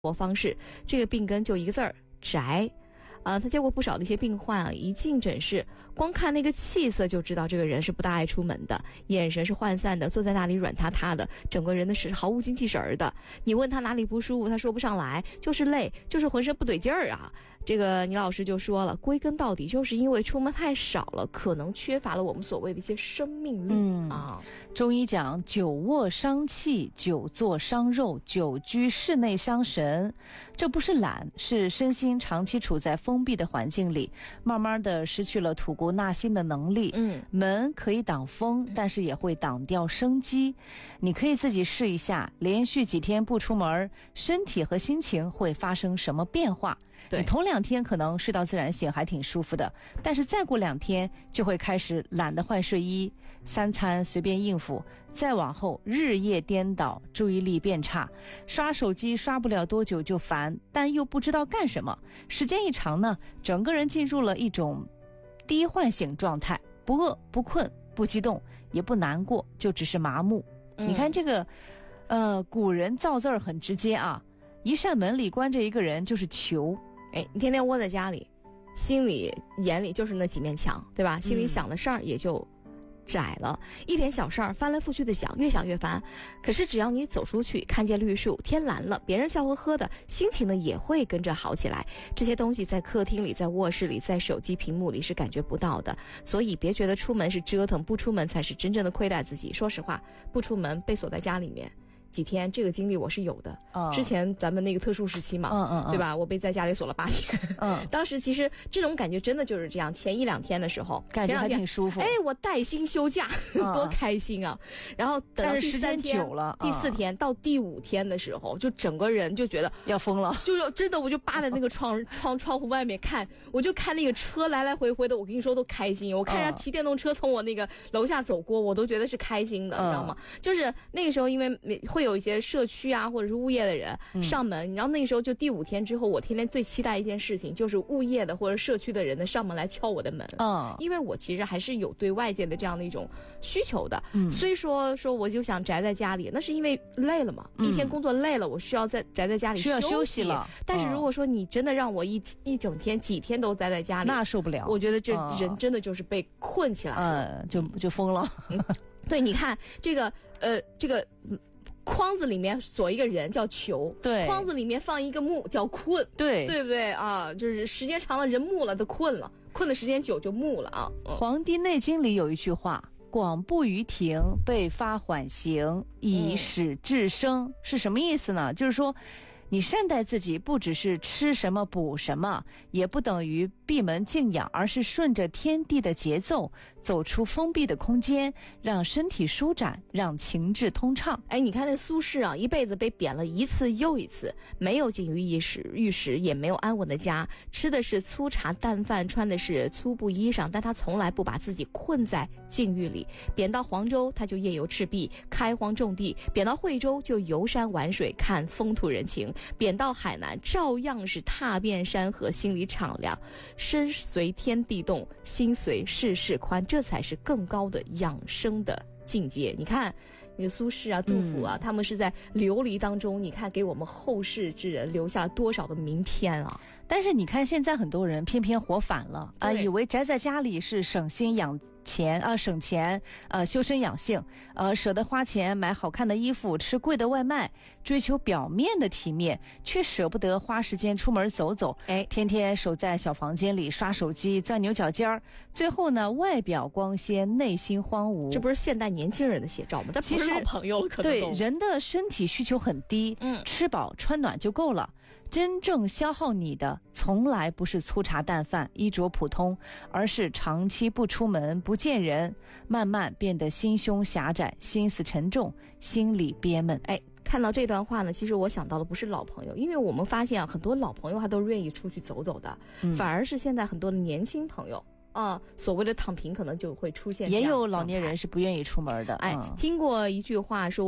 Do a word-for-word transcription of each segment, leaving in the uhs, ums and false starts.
活方式，这个病根就一个字儿宅。啊，他见过不少的一些病患啊，一进诊室，光看那个气色就知道这个人是不大爱出门的，眼神是涣散的，坐在那里软塌塌的，整个人呢是毫无精气神儿的。你问他哪里不舒服，他说不上来，就是累，就是浑身不对劲儿啊。这个倪老师就说了，归根到底就是因为出门太少了，可能缺乏了我们所谓的一些生命力、嗯、啊。 中医讲久卧伤气，久坐伤肉，久居室内伤神。这不是懒，是身心长期处在封闭的环境里，慢慢的失去了吐故纳新的能力。嗯，门可以挡风，但是也会挡掉生机。你可以自己试一下，连续几天不出门，身体和心情会发生什么变化？对，你头两天可能睡到自然醒还挺舒服的，但是再过两天就会开始懒得换睡衣，三餐随便应付，再往后日夜颠倒，注意力变差，刷手机刷不了多久就烦，但又不知道干什么，时间一长呢，整个人进入了一种低唤醒状态，不饿不困不激动也不难过，就只是麻木、嗯、你看这个呃，古人造字儿很直接啊，一扇门里关着一个人就是囚。 哎，你天天窝在家里，心里眼里就是那几面墙，对吧？心里想的事儿也就窄了、嗯、一点小事儿翻来覆去的想，越想越烦。可是只要你走出去，看见绿树，天蓝了，别人笑呵呵的，心情呢也会跟着好起来。这些东西在客厅里，在卧室里，在手机屏幕里是感觉不到的。所以别觉得出门是折腾，不出门才是真正的亏待自己。说实话，不出门被锁在家里面几天，这个经历我是有的、哦、之前咱们那个特殊时期嘛，嗯嗯嗯，对吧？我被在家里锁了八天，嗯，当时其实这种感觉真的就是这样，前一两天的时候感觉还挺舒服， 哎，我带薪休假、嗯、多开心啊。然后等到第三天久了、 嗯、第四天到第五天的时候，就整个人就觉得要疯了， 就真的我就扒在那个窗窗窗户外面看，我就看那个车来来回回的，我跟你说都开心。我看人家骑电动车从我那个楼下走过，我都觉得是开心的、嗯、你知道吗？就是那个时候因为会有一些社区啊或者是物业的人上门、嗯、你知道那个时候就第五天之后，我天天最期待一件事情，就是物业的或者社区的人呢上门来敲我的门。嗯，因为我其实还是有对外界的这样的一种需求的。嗯，虽说说我就想宅在家里，那是因为累了嘛、嗯、一天工作累了，我需要在宅在家里需要休息了。 但是如果说你真的让我一一整天几天都宅在家里， 那受不了。 我觉得这人真的就是被困起来了， 嗯，就就疯了。 嗯、对，你看这个呃这个筐子里面锁一个人叫囚，对，筐子里面放一个木叫困，对，对不对啊？就是时间长了人木了都困了，困的时间久就木了啊。 嗯、黄帝内经里有一句话，广步于庭，被发缓行，以使至生、嗯、是什么意思呢？就是说你善待自己，不只是吃什么补什么，也不等于闭门静养，而是顺着天地的节奏，走出封闭的空间，让身体舒展，让情志通畅。 哎，你看那苏轼啊，一辈子被贬了一次又一次，没有锦衣玉食，玉食也没有安稳的家，吃的是粗茶淡饭，穿的是粗布衣裳，但他从来不把自己困在境遇里。贬到黄州，他就夜游赤壁，开荒种地；贬到惠州，就游山玩水，看风土人情；贬到海南，照样是踏遍山河，心里敞亮，身随天地动，心随世事宽，这才是更高的养生的境界。你看那个苏轼啊，杜甫啊、嗯、他们是在流离当中，你看给我们后世之人留下了多少的名篇啊。 但是你看现在很多人偏偏活反了啊，以为宅在家里是省心养钱啊，省钱啊，修身养性，呃，舍得花钱买好看的衣服，吃贵的外卖，追求表面的体面，却舍不得花时间出门走走。哎，天天守在小房间里刷手机，钻牛角尖儿，最后呢，外表光鲜，内心荒芜。 这不是现代年轻人的写照吗？但不是老朋友了，可能对人的身体需求很低，嗯，吃饱穿暖就够了。真正消耗你的从来不是粗茶淡饭衣着普通，而是长期不出门不见人，慢慢变得心胸狭窄，心思沉重，心里憋闷。 哎，看到这段话呢，其实我想到的不是老朋友，因为我们发现啊，很多老朋友他都愿意出去走走的、嗯、反而是现在很多的年轻朋友啊，所谓的躺平可能就会出现， 也有老年人是不愿意出门的。 哎、嗯，听过一句话说，我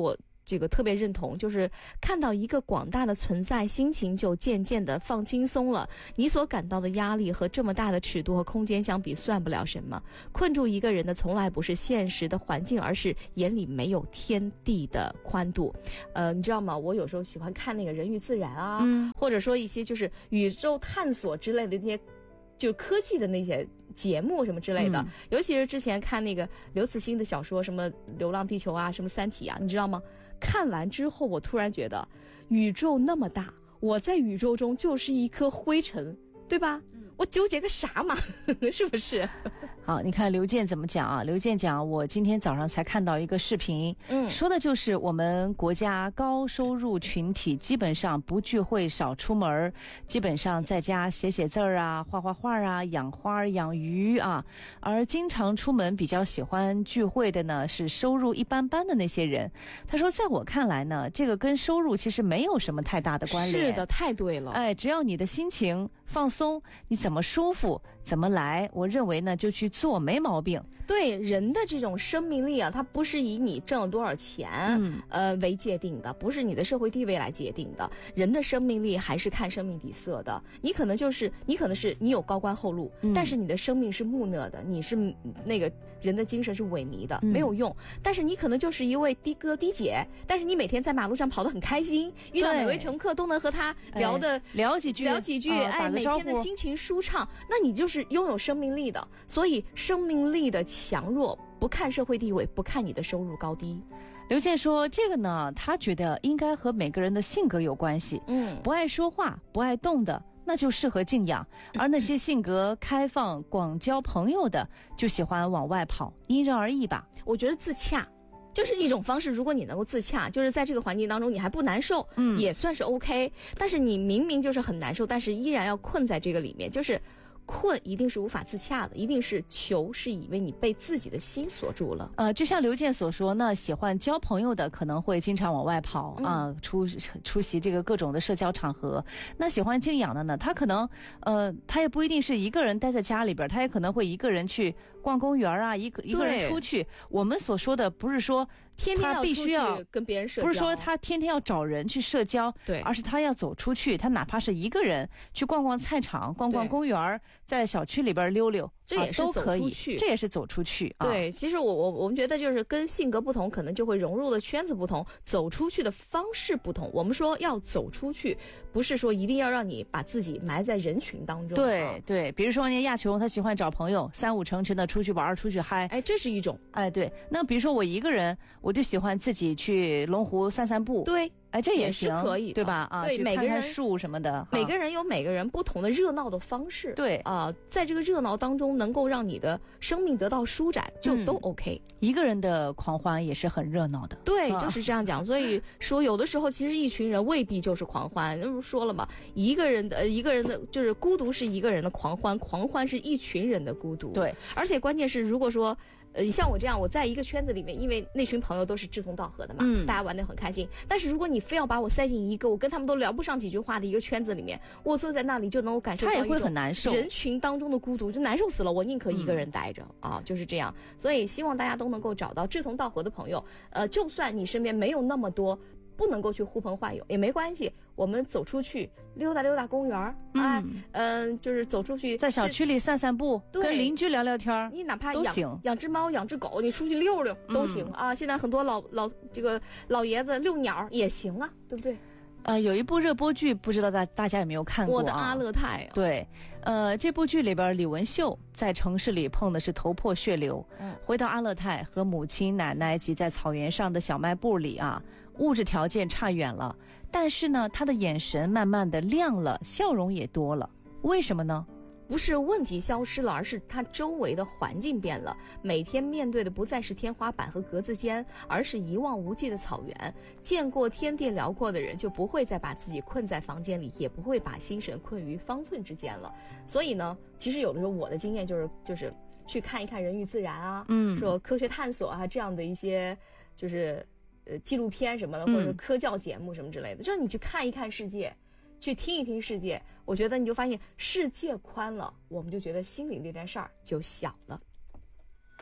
这个特别认同，就是看到一个广大的存在，心情就渐渐的放轻松了。你所感到的压力和这么大的尺度和空间相比，算不了什么。困住一个人的从来不是现实的环境，而是眼里没有天地的宽度。呃，你知道吗？我有时候喜欢看那个人与自然啊，嗯、或者说一些就是宇宙探索之类的那些，就科技的那些节目什么之类的。嗯、尤其是之前看那个刘慈欣的小说，什么《流浪地球》啊，什么《三体》啊，你知道吗？看完之后，我突然觉得，宇宙那么大，我在宇宙中就是一颗灰尘，对吧？嗯、我纠结个啥嘛？是不是？ 好，你看刘健怎么讲啊？刘健讲，我今天早上才看到一个视频，嗯，说的就是我们国家高收入群体基本上不聚会、少出门，基本上在家写写字儿啊、画画画啊、养花、养鱼啊，而经常出门、比较喜欢聚会的呢，是收入一般般的那些人。他说，在我看来呢，这个跟收入其实没有什么太大的关联。 是的，太对了。 哎，只要你的心情放松，你怎么舒服怎么来，我认为呢就去做，没毛病。 对人的这种生命力啊，它不是以你挣了多少钱、嗯、呃为界定的，不是你的社会地位来界定的。人的生命力还是看生命底色的。你可能就是你可能是你有高官厚禄、嗯、但是你的生命是木讷的，你是那个人的精神是萎靡的、嗯、没有用。但是你可能就是一位的哥的姐，但是你每天在马路上跑得很开心，遇到每位乘客都能和他聊的、哎、 聊几句聊几句、呃、哎，每天的心情舒畅，那你就是拥有生命力的。所以生命力的强弱不看社会地位，不看你的收入高低。 刘健说这个呢，他觉得应该和每个人的性格有关系。嗯，不爱说话不爱动的那就适合静养，而那些性格开放广交朋友的就喜欢往外跑，因人而异吧。 我觉得自洽就是一种方式，如果你能够自洽，就是在这个环境当中你还不难受，嗯，也算是 OK。但是你明明就是很难受，但是依然要困在这个里面，就是困一定是无法自洽的，一定是求是以为你被自己的心锁住了。 呃，就像刘健所说呢，喜欢交朋友的可能会经常往外跑啊、嗯呃，出出席这个各种的社交场合。那喜欢静养的呢，他可能呃，他也不一定是一个人待在家里边，他也可能会一个人去逛公园啊，一个一个人出去。我们所说的不是说天天要必须要跟别人社交， 不是说他天天要找人去社交， 对， 而是他要走出去，他哪怕是一个人去逛逛菜场、逛逛公园，在小区里边溜溜， 这也是走出去， 啊、这也是走出去。 对， 啊、 其实我我我们觉得就是跟性格不同，可能就会融入的圈子不同，走出去的方式不同。我们说要走出去，不是说一定要让你把自己埋在人群当中。 对、 啊、 对，比如说那亚琼，他喜欢找朋友，三五成群的出去玩，出去嗨， 哎，这是一种。 哎，对。那比如说我一个人，我就喜欢自己去龙湖散散步。 对。 哎，这也行， 是可以， 对吧？啊， 对，每个人树什么的， 每个人有每个人不同的热闹的方式。 对啊、呃，在这个热闹当中，能够让你的生命得到舒展，就都 OK、嗯。 一个人的狂欢也是很热闹的。 对，啊、就是这样讲。所以说，有的时候其实一群人未必就是狂欢。那不说了嘛，一个人的一个人的就是孤独是一个人的狂欢，狂欢是一群人的孤独。 对， 而且关键是，如果说。呃，像我这样，我在一个圈子里面，因为那群朋友都是志同道合的嘛，嗯，大家玩得很开心。但是如果你非要把我塞进一个我跟他们都聊不上几句话的一个圈子里面，我坐在那里就能够感受到一种他也会很难受， 人群当中的孤独，就难受死了。我宁可一个人待着、嗯、啊，就是这样。所以希望大家都能够找到志同道合的朋友。呃，就算你身边没有那么多。不能够去呼朋唤友也没关系，我们走出去溜达溜达公园啊，嗯、呃，就是走出去在小区里散散步，跟邻居聊聊天， 你哪怕养都行， 养只猫养只狗，你出去溜溜都行、嗯、啊。现在很多老老这个老爷子遛鸟也行啊，对不对？ 呃，有一部热播剧，不知道大大家有没有看过、啊？ 我的阿勒泰、啊。 对，呃，这部剧里边，李文秀在城市里碰的是头破血流，嗯，回到阿勒泰和母亲、奶奶挤在草原上的小卖部里啊，物质条件差远了，但是呢，他的眼神慢慢的亮了，笑容也多了，为什么呢？ 不是问题消失了，而是他周围的环境变了。每天面对的不再是天花板和格子间，而是一望无际的草原。见过天地辽阔的人，就不会再把自己困在房间里，也不会把心神困于方寸之间了。所以呢，其实有的时候我的经验就是，就是去看一看人与自然啊，嗯，说科学探索啊这样的一些，就是呃纪录片什么的，或者是科教节目什么之类的，就是你去看一看世界。去听一听世界，我觉得你就发现世界宽了，我们就觉得心里那点事儿就小了。